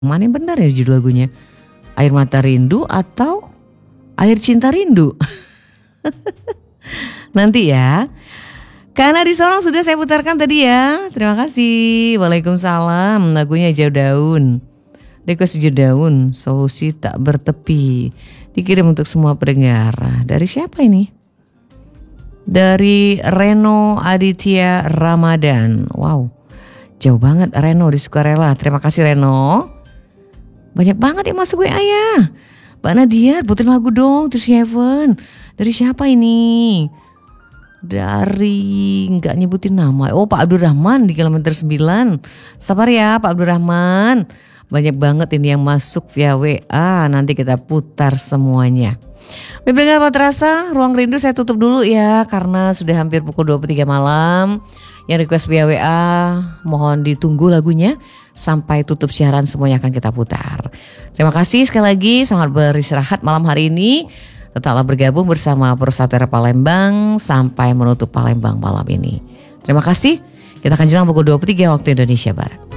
Mana yang benar ya judul lagunya? Air Mata Rindu atau Air Cinta Rindu? Nanti ya. Karena di Sorong sudah saya putarkan tadi ya. Terima kasih. Waalaikumsalam. Lagunya Hijau Daun. Request Hijau Daun, solusi tak bertepi. Dikirim untuk semua pendengar. Dari siapa ini? Dari Reno Aditya Ramadan. Wow, jauh banget Reno di Sukarela. Terima kasih Reno. Banyak banget yang masuk WA ya. Mbak Nadia, putin lagu dong, Terus Heaven. Dari siapa ini? Dari nggak nyebutin nama. Oh, Pak Abdurrahman di kilometer 9. Sabar ya Pak Abdurrahman. Banyak banget ini yang masuk via WA. Nanti kita putar semuanya. Baiklah apa terasa, Ruang Rindu saya tutup dulu ya. Karena sudah hampir pukul 23 malam. Yang request via WA mohon ditunggu lagunya. Sampai tutup siaran semuanya akan kita putar. Terima kasih sekali lagi, sangat beristirahat malam hari ini. Tetaplah bergabung bersama Persatera Palembang sampai menutup Palembang malam ini. Terima kasih. Kita akan jelang pukul 23 waktu Indonesia Barat.